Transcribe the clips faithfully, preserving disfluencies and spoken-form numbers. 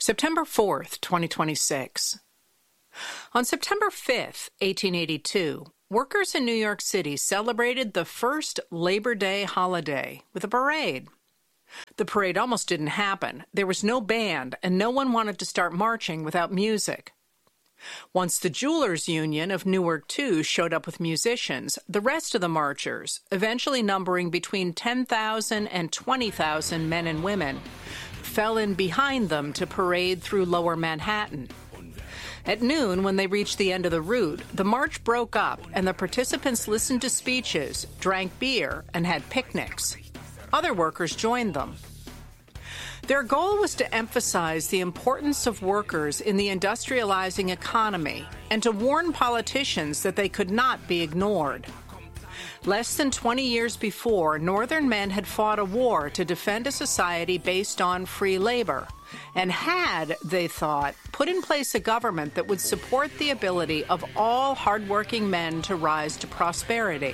September fourth, twenty twenty-six. On September fifth, eighteen eighty-two, workers in New York City celebrated the first Labor Day holiday with a parade. The parade almost didn't happen. There was no band, and no one wanted to start marching without music. Once the Jewelers Union of Newark two showed up with musicians, the rest of the marchers, eventually numbering between ten thousand and twenty thousand men and women, fell in behind them to parade through Lower Manhattan. At noon, when they reached the end of the route, the march broke up and the participants listened to speeches, drank beer, and had picnics. Other workers joined them. Their goal was to emphasize the importance of workers in the industrializing economy and to warn politicians that they could not be ignored. Less than twenty years before, Northern men had fought a war to defend a society based on free labor and had, they thought, put in place a government that would support the ability of all hardworking men to rise to prosperity.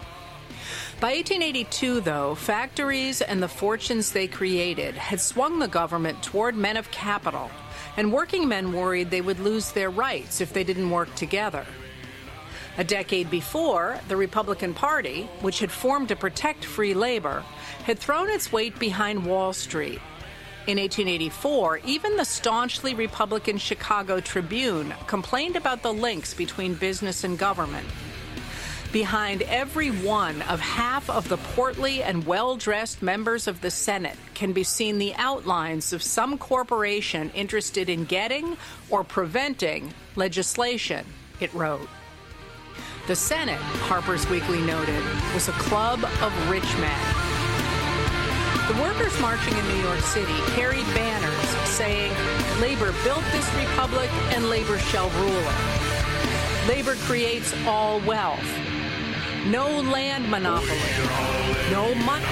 By eighteen eighty-two, though, factories and the fortunes they created had swung the government toward men of capital, and working men worried they would lose their rights if they didn't work together. A decade before, the Republican Party, which had formed to protect free labor, had thrown its weight behind Wall Street. In eighteen eighty-four, even the staunchly Republican Chicago Tribune complained about the links between business and government. Behind every one of half of the portly and well-dressed members of the Senate can be seen the outlines of some corporation interested in getting or preventing legislation, it wrote. The Senate, Harper's Weekly noted, was a club of rich men. The workers marching in New York City carried banners saying, "Labor built this republic and labor shall rule it. Labor creates all wealth. No land monopoly. No money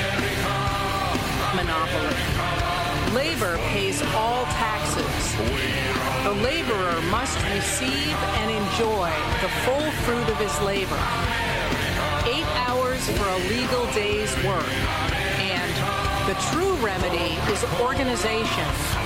monopoly. Labor pays all taxes. The laborer must receive and enjoy the full fruit of his labor. Eight hours for a legal day's work. And the true remedy is organization.